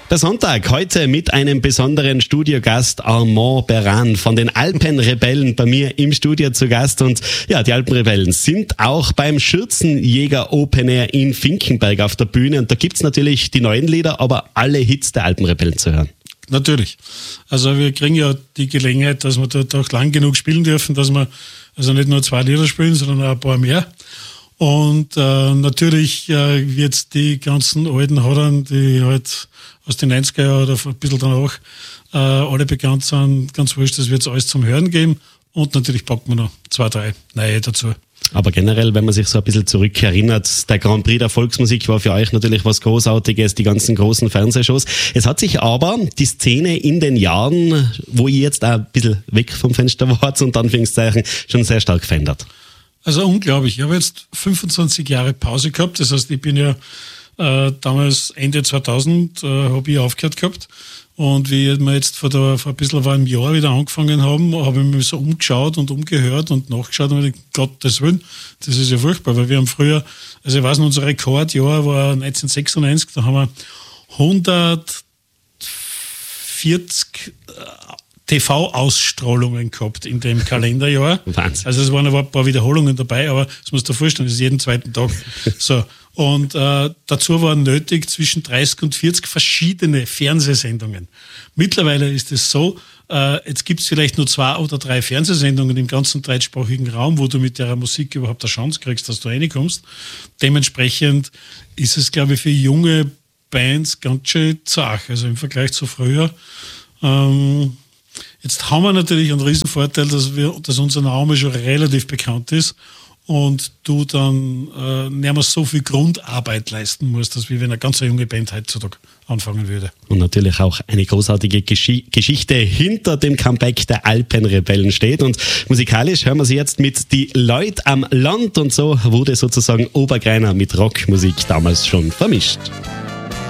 Der Sonntag heute mit einem besonderen Studiogast, Armand Beran von den Alpenrebellen bei mir im Studio zu Gast. Und ja, die Alpenrebellen sind auch beim Schürzenjäger Open Air in Finkenberg auf der Bühne. Und da gibt's natürlich die neuen Lieder, aber alle Hits der Alpenrebellen zu hören. Natürlich. Also wir kriegen ja die Gelegenheit, dass wir dort auch lang genug spielen dürfen, dass wir also nicht nur 2 Lieder spielen, sondern auch ein paar mehr. Und natürlich wird die ganzen alten Hadern, die halt aus den 90er Jahren oder ein bisschen danach alle bekannt sind, ganz wurscht, das wird es alles zum Hören geben. Und natürlich packen wir noch 2, 3 neue dazu. Aber generell, wenn man sich so ein bisschen zurückerinnert, der Grand Prix der Volksmusik war für euch natürlich was Großartiges, die ganzen großen Fernsehshows. Es hat sich aber die Szene in den Jahren, wo ihr jetzt auch ein bisschen weg vom Fenster wart, und Anführungszeichen, schon sehr stark verändert. Also unglaublich. Ich habe jetzt 25 Jahre Pause gehabt. Das heißt, ich bin ja damals Ende 2000 habe ich aufgehört gehabt. Und wie wir jetzt vor ein bisschen einem Jahr wieder angefangen haben, habe ich mich so umgeschaut und umgehört und nachgeschaut und gedacht, Gottes Willen, das ist ja furchtbar, weil wir haben früher, also ich weiß noch, unser Rekordjahr war 1996, da haben wir 140 TV-Ausstrahlungen gehabt in dem Kalenderjahr. Wahnsinn. Also es waren ein paar Wiederholungen dabei, aber das musst du dir vorstellen, das ist jeden zweiten Tag. So. Und dazu waren nötig zwischen 30 und 40 verschiedene Fernsehsendungen. Mittlerweile ist es so, jetzt gibt es vielleicht nur 2 oder 3 Fernsehsendungen im ganzen deutschsprachigen Raum, wo du mit der Musik überhaupt eine Chance kriegst, dass du reinkommst. Dementsprechend ist es, glaube ich, für junge Bands ganz schön zart, also im Vergleich zu früher. Jetzt haben wir natürlich einen riesen Vorteil, dass unser Name schon relativ bekannt ist und du dann nicht mehr so viel Grundarbeit leisten musst, als wie wenn eine ganz junge Band heutzutage anfangen würde. Und natürlich auch eine großartige Geschichte hinter dem Comeback der Alpenrebellen steht. Und musikalisch hören wir sie jetzt mit Die Leut am Land, und so wurde sozusagen Obergreiner mit Rockmusik damals schon vermischt.